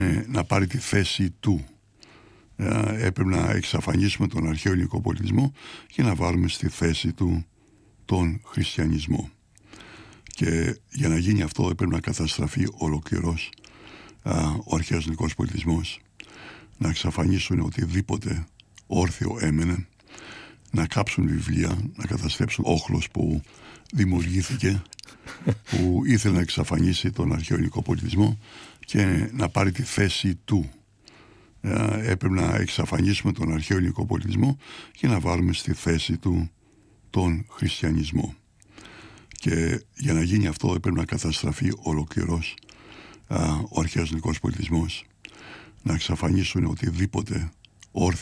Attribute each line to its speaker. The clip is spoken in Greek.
Speaker 1: να πάρει τη θέση του. Έπρεπε να εξαφανίσουμε τον αρχαίο ελληνικό πολιτισμό και να βάλουμε στη θέση του τον χριστιανισμό. Και για να γίνει αυτό έπρεπε να καταστραφεί ολοκληρώς ο αρχαίος ελληνικός πολιτισμός, να εξαφανίσουν οτιδήποτε όρθιο έμενε, να κάψουν βιβλία, να καταστρέψουν όχλος που δημιουργήθηκε, που ήθελε να εξαφανίσει τον αρχαίο ελληνικό πολιτισμό και να πάρει τη θέση του. Έπρεπε να εξαφανίσουμε τον αρχαίο ελληνικό πολιτισμό και να βάλουμε στη θέση του τον χριστιανισμό. Και για να γίνει αυτό έπρεπε να καταστραφεί ολοκληρώς ο αρχαίος ελληνικός πολιτισμός, να εξαφανίσουν οτιδήποτε όρθιο